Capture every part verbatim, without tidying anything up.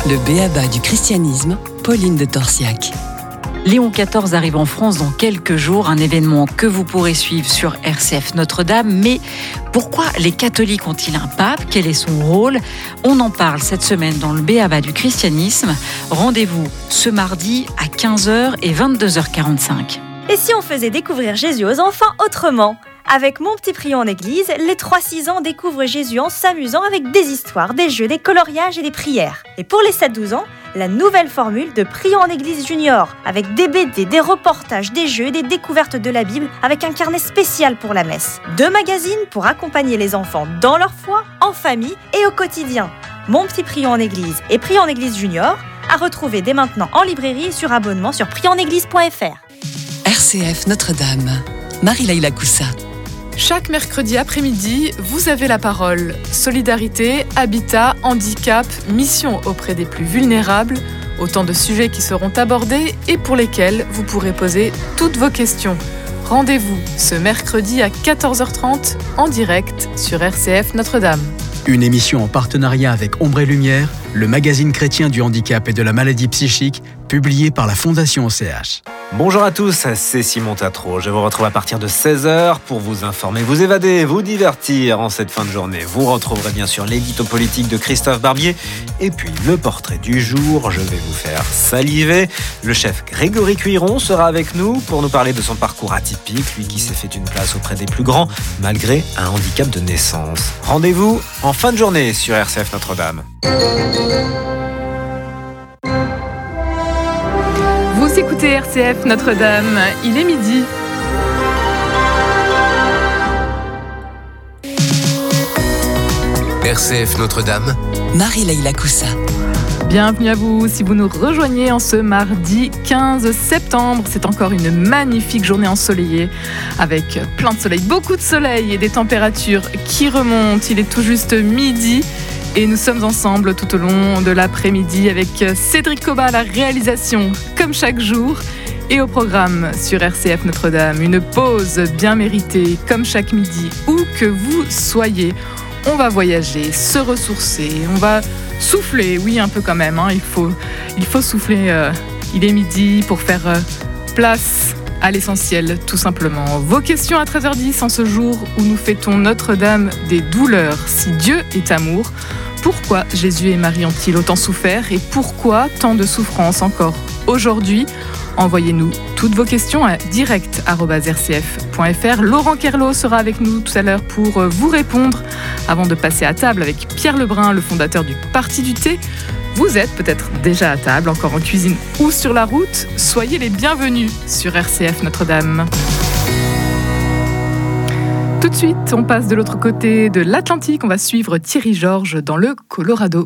Le b.a.-ba du christianisme, Pauline de Torsiac. Léon quatorze arrive en France dans quelques jours, un événement que vous pourrez suivre sur R C F Notre-Dame. Mais pourquoi les catholiques ont-ils un pape ? Quel est son rôle ? On en parle cette semaine dans le b.a.-ba du christianisme. Rendez-vous ce mardi à quinze heures et vingt-deux heures quarante-cinq. Et si on faisait découvrir Jésus aux enfants autrement ? Avec Mon Petit Prion en Église, les trois six ans découvrent Jésus en s'amusant avec des histoires, des jeux, des coloriages et des prières. Et pour les sept douze ans, la nouvelle formule de Prion en Église Junior, avec des B D, des reportages, des jeux, des découvertes de la Bible, avec un carnet spécial pour la messe. Deux magazines pour accompagner les enfants dans leur foi, en famille et au quotidien. Mon Petit Prion en Église et Prion en Église Junior, à retrouver dès maintenant en librairie et sur abonnement sur prion en église point f r. R C F Notre-Dame, Marie-Laïla Coussa. Chaque mercredi après-midi, vous avez la parole. Solidarité, habitat, handicap, mission auprès des plus vulnérables, autant de sujets qui seront abordés et pour lesquels vous pourrez poser toutes vos questions. Rendez-vous ce mercredi à quatorze heures trente en direct sur R C F Notre-Dame. Une émission en partenariat avec Ombre et Lumière, le magazine chrétien du handicap et de la maladie psychique, publié par la Fondation O C H. Bonjour à tous, c'est Simon Tatro. Je vous retrouve à partir de seize heures pour vous informer, vous évader, vous divertir en cette fin de journée. Vous retrouverez bien sûr l'édito politique de Christophe Barbier et puis le portrait du jour. Je vais vous faire saliver. Le chef Grégory Cuiron sera avec nous pour nous parler de son parcours atypique, lui qui s'est fait une place auprès des plus grands malgré un handicap de naissance. Rendez-vous en fin de journée sur R C F Notre-Dame. Vous écoutez R C F Notre-Dame, il est midi. R C F Notre-Dame, Marie-Laïla Coussa. Bienvenue à vous si vous nous rejoignez en ce mardi quinze septembre. C'est encore une magnifique journée ensoleillée avec plein de soleil, beaucoup de soleil et des températures qui remontent. Il est tout juste midi. Et nous sommes ensemble tout au long de l'après-midi avec Cédric Cobat à la réalisation, comme chaque jour. Et au programme sur R C F Notre-Dame, une pause bien méritée, comme chaque midi, où que vous soyez. On va voyager, se ressourcer, on va souffler, oui un peu quand même, hein, il faut, il faut souffler. Euh, il est midi pour faire euh, place à l'essentiel, tout simplement. Vos questions à treize heures dix en ce jour où nous fêtons Notre-Dame des douleurs. Si Dieu est amour, pourquoi Jésus et Marie ont-ils autant souffert et pourquoi tant de souffrance encore aujourd'hui ? Envoyez-nous toutes vos questions à direct arobase r c f point f r. Laurent Kerlo sera avec nous tout à l'heure pour vous répondre avant de passer à table avec Pierre Lebrun, le fondateur du Parti du Thé. Vous êtes peut-être déjà à table, encore en cuisine ou sur la route. Soyez les bienvenus sur R C F Notre-Dame. Tout de suite, on passe de l'autre côté de l'Atlantique. On va suivre Thierry Georges dans le Colorado.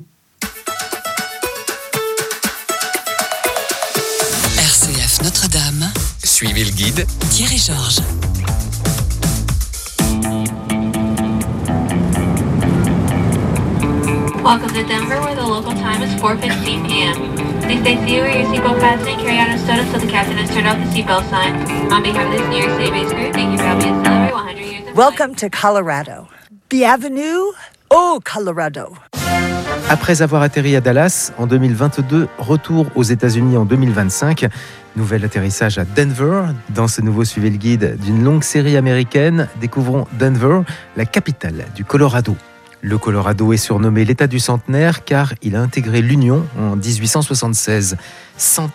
R C F Notre-Dame, suivez le guide Thierry Georges. Welcome to Denver, where the local time is four fifteen p.m. Please stay seated with your seatbelt fastened and carry out a stowed until the captain has turned off the seatbelt sign. On behalf of this New York City-based group, thank you for helping us celebrate one hundred years of Welcome to Colorado. Bienvenue au Colorado. Après avoir atterri à Dallas en deux mille vingt-deux, retour aux États-Unis en deux mille vingt-cinq. Nouvel atterrissage à Denver. Dans ce nouveau Suivez le guide d'une longue série américaine, découvrons Denver, la capitale du Colorado. Le Colorado est surnommé l'État du centenaire car il a intégré l'Union en dix-huit cent soixante-seize. cent